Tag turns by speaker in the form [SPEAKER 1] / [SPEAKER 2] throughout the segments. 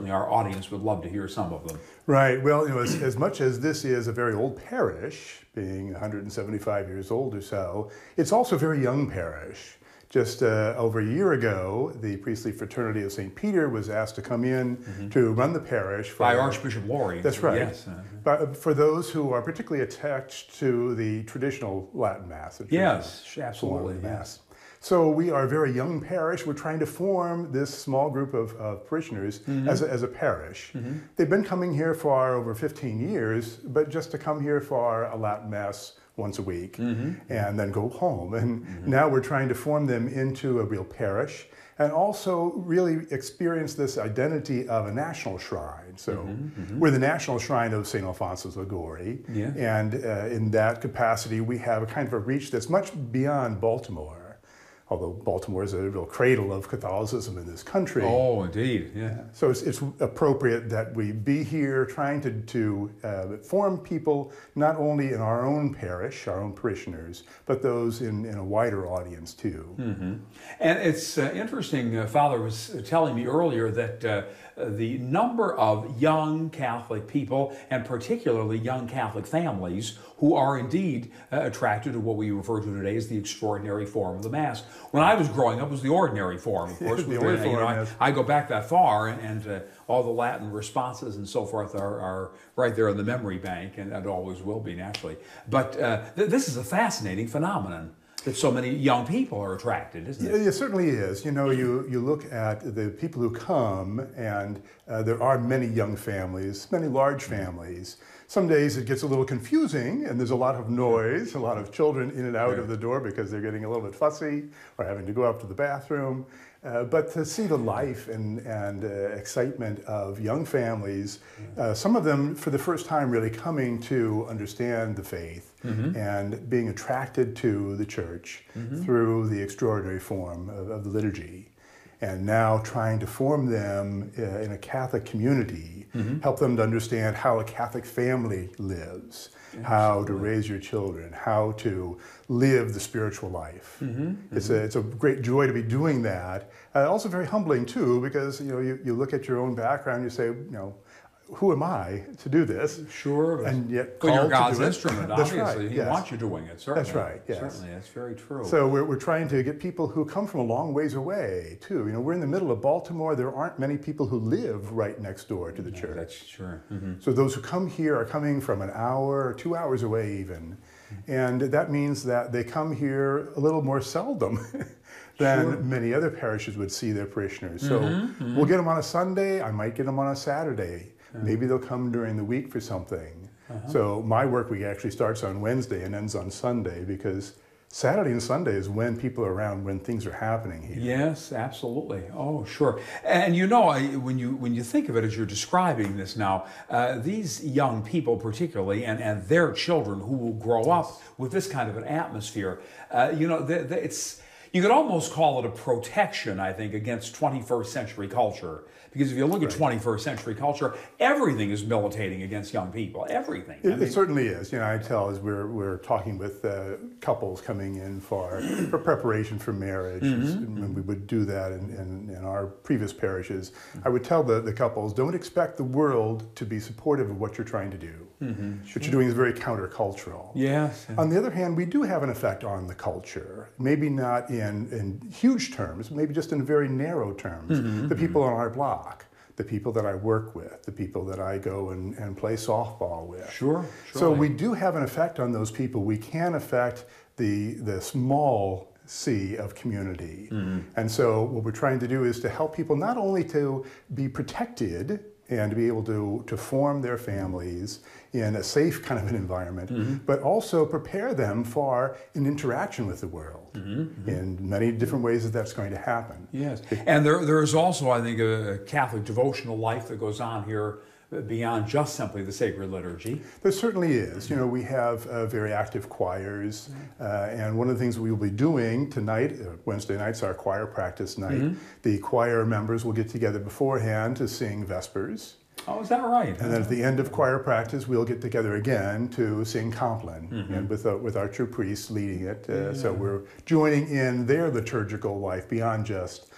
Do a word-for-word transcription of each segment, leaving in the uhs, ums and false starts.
[SPEAKER 1] certainly our audience would love to hear some of them.
[SPEAKER 2] Right. Well, you know, as, as much as this is a very old parish, being one hundred seventy-five years old or so, it's also a very young parish. Just uh, over a year ago, the Priestly Fraternity of Saint Peter was asked to come in mm-hmm. to run the parish. For,
[SPEAKER 1] By Archbishop Lori.
[SPEAKER 2] That's right.
[SPEAKER 1] Yes.
[SPEAKER 2] But for those who are particularly attached to the traditional Latin Mass. The
[SPEAKER 1] yes, absolutely.
[SPEAKER 2] Mass.
[SPEAKER 1] Yes.
[SPEAKER 2] So we are a very young parish. We're trying to form this small group of, of parishioners mm-hmm. as, a, as a parish. Mm-hmm. They've been coming here for over fifteen years, but just to come here for a Latin Mass once a week mm-hmm. and then go home. And mm-hmm. now we're trying to form them into a real parish and also really experience this identity of a national shrine. So mm-hmm. Mm-hmm. we're the national shrine of Saint Alphonsus Liguori. Yeah. And uh, in that capacity, we have a kind of a reach that's much beyond Baltimore. Although Baltimore is a real cradle of Catholicism in this country.
[SPEAKER 1] Oh, indeed, yeah.
[SPEAKER 2] So it's, it's appropriate that we be here trying to, to uh, form people not only in our own parish, our own parishioners, but those in, in a wider audience too.
[SPEAKER 1] Mm-hmm. And it's uh, interesting, uh, Father was telling me earlier that uh, the number of young Catholic people, and particularly young Catholic families, who are indeed uh, attracted to what we refer to today as the extraordinary form of the Mass. When I was growing up, it was the ordinary form, of course.
[SPEAKER 2] the ordinary
[SPEAKER 1] you know,
[SPEAKER 2] form,
[SPEAKER 1] I, I go back that far, and, and uh, all the Latin responses and so forth are, are right there in the memory bank, and it always will be, naturally. But uh, th this is a fascinating phenomenon that so many young people are attracted, isn't it?
[SPEAKER 2] Yeah, it certainly is. You know, you, you look at the people who come, and uh, there are many young families, many large families. Some days it gets a little confusing, and there's a lot of noise, a lot of children in and out yeah. of the door because they're getting a little bit fussy or having to go up to the bathroom. Uh, but to see the life and, and uh, excitement of young families, uh, some of them for the first time really coming to understand the faith mm-hmm. and being attracted to the church mm-hmm. through the extraordinary form of, of the liturgy. And now trying to form them uh, in a Catholic community, mm-hmm. help them to understand how a Catholic family lives, yeah, how absolutely. to raise your children, how to live the spiritual life. Mm-hmm. It's, mm-hmm. a, it's a great joy to be doing that. Uh, also very humbling too, because you know you, you look at your own background, you say, you know, who am I to do this?
[SPEAKER 1] Sure.
[SPEAKER 2] And yet
[SPEAKER 1] well, you're
[SPEAKER 2] called
[SPEAKER 1] God's
[SPEAKER 2] to do
[SPEAKER 1] instrument,
[SPEAKER 2] it. That's
[SPEAKER 1] obviously.
[SPEAKER 2] right,
[SPEAKER 1] He
[SPEAKER 2] yes.
[SPEAKER 1] wants you doing it, certainly.
[SPEAKER 2] That's right, yes.
[SPEAKER 1] Certainly, that's very true.
[SPEAKER 2] So we're, we're trying to get people who come from a long ways away, too. You know, we're in the middle of Baltimore. There aren't many people who live right next door to the
[SPEAKER 1] yeah,
[SPEAKER 2] church.
[SPEAKER 1] That's sure. Mm-hmm.
[SPEAKER 2] So those who come here are coming from an hour or two hours away even. Mm-hmm. And that means that they come here a little more seldom than sure. many other parishes would see their parishioners. So mm-hmm, mm-hmm. we'll get them on a Sunday. I might get them on a Saturday. Maybe they'll come during the week for something. Uh-huh. So my work week actually starts on Wednesday and ends on Sunday because Saturday and Sunday is when people are around, when things are happening here.
[SPEAKER 1] Yes, absolutely. Oh, sure. And you know, I, when you when you think of it as you're describing this now, uh, these young people particularly, and, and their children who will grow up with this kind of an atmosphere, uh, you know, the, the, it's you could almost call it a protection, I think, against twenty-first century culture. Because if you look at right. twenty-first century culture, everything is militating against young people. Everything.
[SPEAKER 2] It,
[SPEAKER 1] I mean,
[SPEAKER 2] it certainly is. You know, I tell as we're we're talking with uh, couples coming in for for preparation for marriage, mm-hmm. and we would do that in, in, in our previous parishes. I would tell the, the couples, don't expect the world to be supportive of what you're trying to do. Mm-hmm. Sure. What you're doing is very countercultural.
[SPEAKER 1] Yes.
[SPEAKER 2] On the other hand, we do have an effect on the culture. Maybe not in, in huge terms, maybe just in very narrow terms. Mm-hmm. The people on our block, the people that I work with, the people that I go and, and play softball with.
[SPEAKER 1] Sure.
[SPEAKER 2] So we do have an effect on those people. We can affect the, the small sea of community. Mm-hmm. And so what we're trying to do is to help people not only to be protected and to be able to, to form their families in a safe kind of an environment, mm-hmm. but also prepare them for an interaction with the world mm-hmm. Mm-hmm. in many different ways that that's going to happen.
[SPEAKER 1] Yes, and there, there is also, I think, a Catholic devotional life that goes on here beyond just simply the sacred liturgy.
[SPEAKER 2] There certainly is. You know, we have uh, very active choirs, uh, and one of the things we will be doing tonight, uh, Wednesday night's our choir practice night, mm-hmm. the choir members will get together beforehand to sing Vespers.
[SPEAKER 1] Oh, is that right?
[SPEAKER 2] And then at the end of choir practice, we'll get together again to sing Compline, mm-hmm. and with, uh, with our two priests leading it. Uh, yeah. So we're joining in their liturgical life beyond just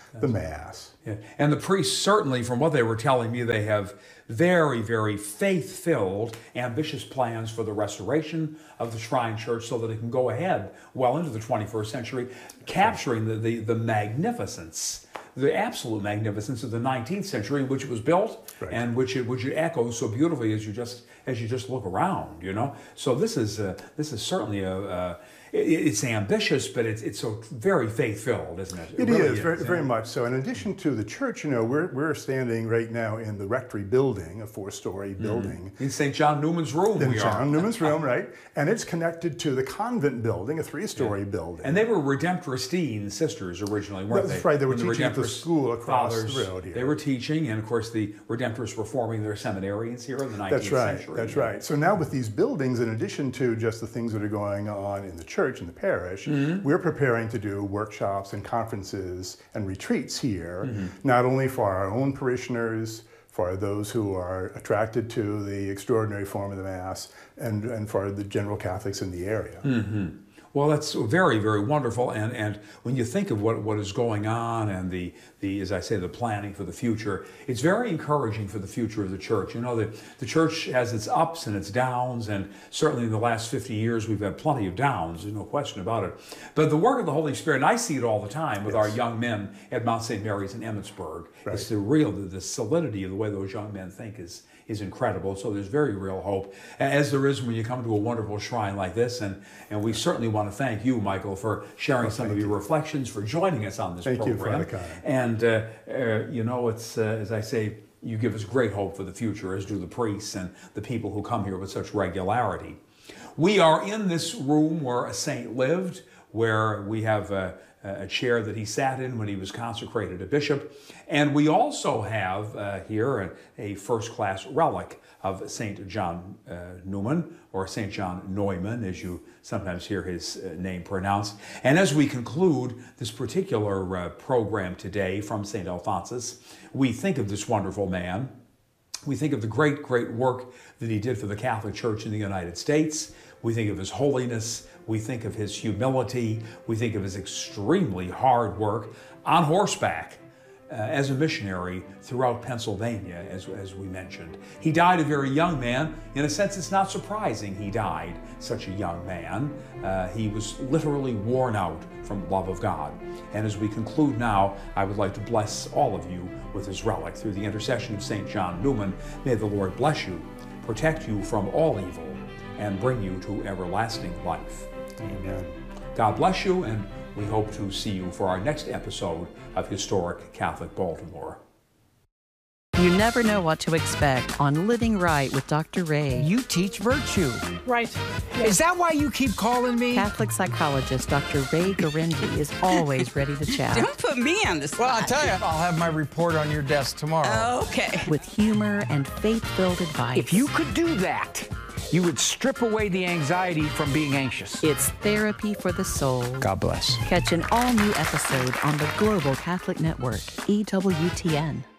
[SPEAKER 2] the Mass.
[SPEAKER 1] Yeah. And the priests, certainly, from what they were telling me, they have very, very faith-filled, ambitious plans for the restoration of the Shrine Church so that it can go ahead well into the twenty-first century, capturing the, the, the magnificence, the absolute magnificence of the nineteenth century in which it was built, right. and which it which it echoes so beautifully as you just as you just look around, you know. So this is uh, this is certainly a. a It's ambitious, but it's it's so very faith-filled, isn't it?
[SPEAKER 2] It, it really is, is, very, very much so. In addition to the church, you know, we're we're standing right now in the rectory building, a four-story building.
[SPEAKER 1] Mm-hmm. In Saint John Newman's room,
[SPEAKER 2] in
[SPEAKER 1] we
[SPEAKER 2] John
[SPEAKER 1] are.
[SPEAKER 2] Newman's room, right? And it's connected to the convent building, a three-story yeah. building.
[SPEAKER 1] And they were Redemptoristine sisters originally, weren't
[SPEAKER 2] That's
[SPEAKER 1] they?
[SPEAKER 2] That's right. They were
[SPEAKER 1] when
[SPEAKER 2] teaching
[SPEAKER 1] the
[SPEAKER 2] at the school across
[SPEAKER 1] fathers,
[SPEAKER 2] the road here.
[SPEAKER 1] They were teaching, and of course the Redemptorists were forming their seminarians here in the nineteenth
[SPEAKER 2] That's right.
[SPEAKER 1] century.
[SPEAKER 2] That's right. So now with these buildings, in addition to just the things that are going on in the church and the parish, mm-hmm. we're preparing to do workshops and conferences and retreats here, mm-hmm. not only for our own parishioners, for those who are attracted to the extraordinary form of the Mass, and, and for the general Catholics in the area.
[SPEAKER 1] Mm-hmm. Well, that's very, very wonderful. And, and when you think of what, what is going on and the, the, as I say, the planning for the future, it's very encouraging for the future of the church. You know, the, the church has its ups and its downs, and certainly in the last fifty years, we've had plenty of downs. There's no question about it. But the work of the Holy Spirit, and I see it all the time with yes. our young men at Mount Saint Mary's in Emmitsburg. Right. It's the real, the, the solidity of the way those young men think is is incredible. So there's very real hope, as there is when you come to a wonderful shrine like this. And, and we certainly want to thank you, Michael, for sharing well, some of your you. reflections, for joining us on this
[SPEAKER 2] thank
[SPEAKER 1] program.
[SPEAKER 2] You, Father Connor.
[SPEAKER 1] And, uh, uh, you know, it's, uh, as I say, you give us great hope for the future, as do the priests and the people who come here with such regularity. We are in this room where a saint lived, where we have a, a chair that he sat in when he was consecrated a bishop. And we also have uh, here a, a first-class relic of Saint John uh, Neumann, or Saint John Neumann, as you sometimes hear his uh, name pronounced. And as we conclude this particular uh, program today from Saint Alphonsus, we think of this wonderful man. We think of the great, great work that he did for the Catholic Church in the United States. We think of his holiness. We think of his humility. We think of his extremely hard work on horseback uh, as a missionary throughout Pennsylvania, as, as we mentioned. He died a very young man. In a sense, it's not surprising he died such a young man. Uh, he was literally worn out from love of God. And as we conclude now, I would like to bless all of you with his relic. Through the intercession of Saint John Neumann, may the Lord bless you, protect you from all evil, and bring you to everlasting life.
[SPEAKER 2] Amen.
[SPEAKER 1] God bless you, and we hope to see you for our next episode of Historic Catholic Baltimore.
[SPEAKER 3] You never know what to expect on Living Right with Doctor Ray.
[SPEAKER 4] You teach virtue.
[SPEAKER 5] Right.
[SPEAKER 4] Is that why you keep calling me?
[SPEAKER 3] Catholic psychologist Doctor Ray Garindi is always ready to chat.
[SPEAKER 5] Don't put me on the spot.
[SPEAKER 4] Well, I'll tell you, I'll have my report on your desk tomorrow.
[SPEAKER 5] Okay.
[SPEAKER 3] With humor and faith-filled advice.
[SPEAKER 4] If you could do that, you would strip away the anxiety from being anxious.
[SPEAKER 3] It's therapy for the soul.
[SPEAKER 4] God bless.
[SPEAKER 3] Catch an all-new episode on the Global Catholic Network, E W T N.